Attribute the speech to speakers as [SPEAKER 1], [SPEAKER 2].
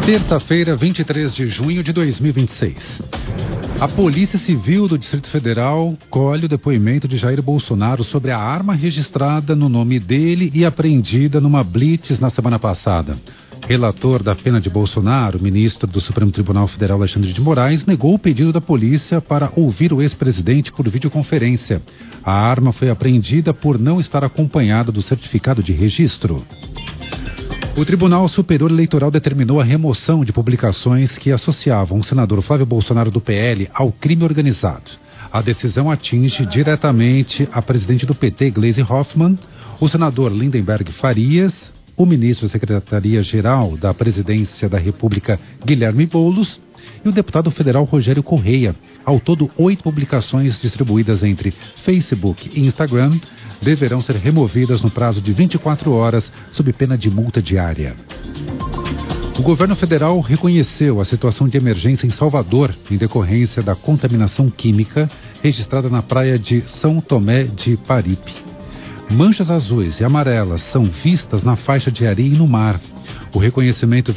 [SPEAKER 1] Terça-feira, 23 de junho de 2026. A Polícia Civil do Distrito Federal colhe o depoimento de Jair Bolsonaro sobre a arma registrada no nome dele e apreendida numa blitz na semana passada. Relator da pena de Bolsonaro, ministro do Supremo Tribunal Federal Alexandre de Moraes, negou o pedido da polícia para ouvir o ex-presidente por videoconferência. A arma foi apreendida por não estar acompanhada do certificado de registro. O Tribunal Superior Eleitoral determinou a remoção de publicações que associavam o senador Flávio Bolsonaro do PL ao crime organizado. A decisão atinge diretamente a presidente do PT, Gleisi Hoffmann, o senador Lindenberg Farias, o ministro da Secretaria-Geral da Presidência da República, Guilherme Boulos, e o deputado federal Rogério Correia. Ao todo, 8 publicações distribuídas entre Facebook e Instagram deverão ser removidas no prazo de 24 horas, sob pena de multa diária. O governo federal reconheceu a situação de emergência em Salvador, em decorrência da contaminação química registrada na praia de São Tomé de Paripe. Manchas azuis e amarelas são vistas na faixa de areia e no mar. O reconhecimento